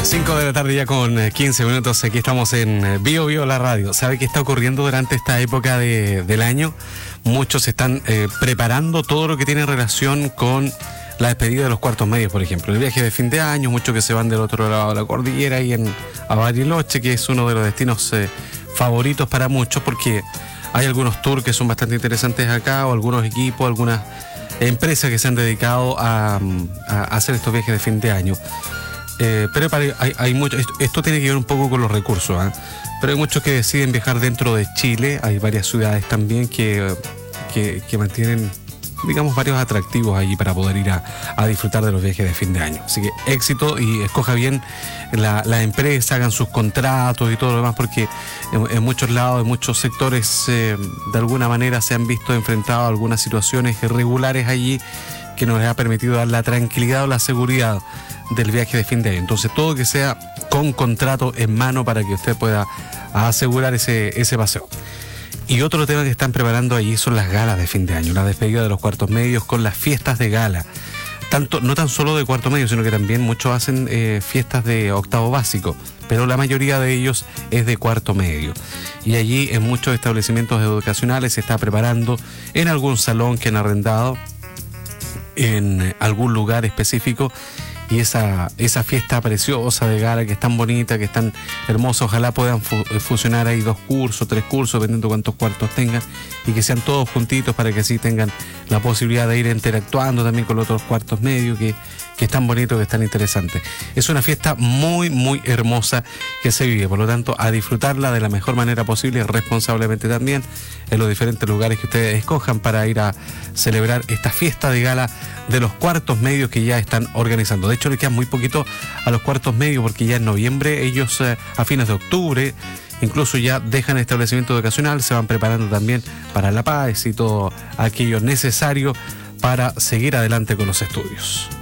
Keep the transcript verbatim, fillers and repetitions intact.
cinco de la tarde ya con quince minutos, aquí estamos en Bio Bio la radio. ¿Sabe qué está ocurriendo durante esta época de, del año? Muchos están eh, preparando todo lo que tiene relación con la despedida de los cuartos medios, por ejemplo. El viaje de fin de año, muchos que se van del otro lado de la cordillera y en a Bariloche, que es uno de los destinos eh, favoritos para muchos, porque hay algunos tours que son bastante interesantes acá, o algunos equipos, algunas empresas que se han dedicado a, a hacer estos viajes de fin de año. Eh, pero hay, hay mucho, esto, esto tiene que ver un poco con los recursos, ¿eh? Pero hay muchos que deciden viajar dentro de Chile. Hay varias ciudades también que, que, que mantienen, digamos, varios atractivos allí para poder ir a, a disfrutar de los viajes de fin de año. Así que éxito, y escoja bien la, la empresa, hagan sus contratos y todo lo demás, porque en, en muchos lados, en muchos sectores, eh, de alguna manera se han visto enfrentados a algunas situaciones irregulares allí que nos les ha permitido dar la tranquilidad o la seguridad del viaje de fin de año. Entonces, todo que sea con contrato en mano para que usted pueda asegurar ese, ese paseo. Y otro tema que están preparando allí son las galas de fin de año, la despedida de los cuartos medios con las fiestas de gala. Tanto, no tan solo de cuarto medio, sino que también muchos hacen eh, fiestas de octavo básico, pero la mayoría de ellos es de cuarto medio. Y allí en muchos establecimientos educacionales se está preparando en algún salón que han arrendado, en algún lugar específico, y esa, esa fiesta preciosa de gala que es tan bonita, que es tan hermosa, ojalá puedan fu- funcionar ahí dos cursos, tres cursos, dependiendo de cuántos cuartos tengan, y que sean todos juntitos para que así tengan la posibilidad de ir interactuando también con los otros cuartos medios, que, que es tan bonito, que es tan interesante. Es una fiesta muy, muy hermosa que se vive, por lo tanto, a disfrutarla de la mejor manera posible, responsablemente también, en los diferentes lugares que ustedes escojan para ir a celebrar esta fiesta de gala de los cuartos medios que ya están organizando. De hecho, le queda muy poquito a los cuartos medios, porque ya en noviembre ellos, eh, a fines de octubre, incluso ya dejan el establecimiento educacional, se van preparando también para la paz y todo aquello necesario para seguir adelante con los estudios.